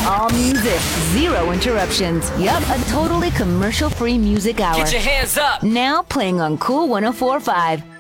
All music, zero interruptions. Yup, a totally commercial-free music hour. Get your hands up! Now playing on Cool 104.5.